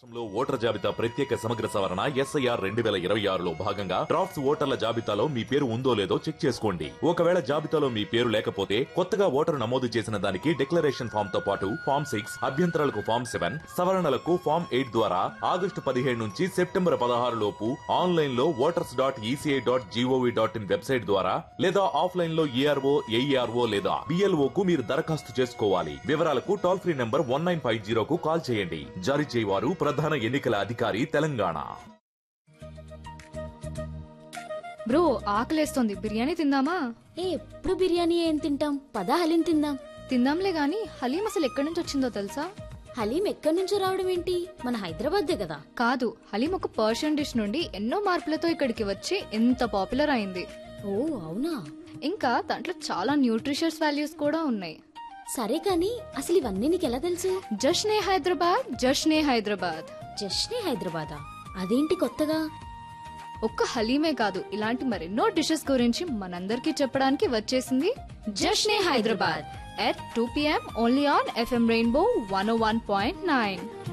రాష్ట్రంలో ఓటర్ జాబితా ప్రత్యేక సమగ్ర సవరణ ఎస్ఐఆర్ 2026లో భాగంగా డ్రాఫ్ట్స్ ఓటర్ల జాబితాలో మీ పేరు ఉందో లేదో చెక్ చేసుకోండి. ఒకవేళ జాబితాలో మీ పేరు లేకపోతే కొత్తగా ఓటరు నమోదు చేసిన దానికి డిక్లరేషన్ ఫామ్ తో పాటు ఫామ్ 6, అభ్యంతరాలకు ఫామ్ 7, సవరణలకు ఫామ్ 8 ద్వారా ఆగస్టు 17 నుంచి సెప్టెంబర్ 16 లోపు ఆన్లైన్ లో voters.eci.gov.in వెబ్సైట్ ద్వారా లేదా ఆఫ్లైన్ లో ఏఆర్ఓ, ఏఈఆర్ఓ లేదా బిఎల్ఓ కు మీరు దరఖాస్తు చేసుకోవాలి. వివరాలకు టోల్ ఫ్రీ నంబర్ 1950 కు కాల్ చేయండి. జారీ చేయవారు ప్రధాన ఎన్నికల అధికారి తెలంగాణ. బ్రో ఆకలేస్తోంది, బిర్యానీ తిందామా? ఎప్పుడు బిర్యానీ ఏం తింటాం, పదా హలీం తిందాం. తిందాంలే గాని హలీం అసలు ఎక్కడి నుంచి వచ్చిందో తెలుసా? హలీం ఎక్కడి నుంచో రావడం ఏంటి, మన హైదరాబాద్దే కదా. కాదు, హలీం ఒక పర్షియన్ డిష్ నుండి ఎన్నో మార్పులతో ఇక్కడికి వచ్చి ఎంత పాపులర్ అయింది. ఓ అవునా? ఇంకా దాంట్లో చాలా న్యూట్రిషియస్ వాల్యూస్ కూడా ఉన్నాయి. సరే కాని అసలు ఇవన్నీ నీకెలా తెలుసు? జష్నే హైదరాబాద్, జష్నే హైదరాబాద్. జస్ట్నే హైదరాబాదా? అదేంటి కొత్తగా? ఒక్క హలీమే కాదు, ఇలాంటి మరెన్నో డిషెస్ గురించి మనందరికీ చెప్పడానికి వచ్చేసింది జష్నే Hyderabad at 2 PM only on FM Rainbow 101.9.